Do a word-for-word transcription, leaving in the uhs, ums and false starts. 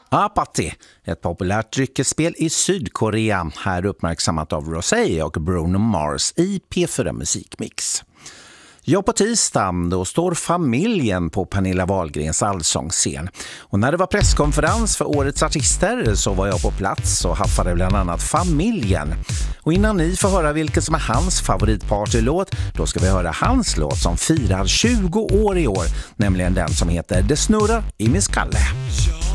Apathy, ett populärt dryckesspel i Sydkorea, här uppmärksammat av Rosé och Bruno Mars i P fyra Musikmix. Ja, på tisdag då står familjen på Pernilla Wahlgrens allsångsscen. Och när det var presskonferens för årets artister så var jag på plats och haffade bland annat familjen. Och innan ni får höra vilket som är hans favoritpartylåt, då ska vi höra hans låt som firar tjugo år i år, nämligen den som heter Det snurrar i min skalle.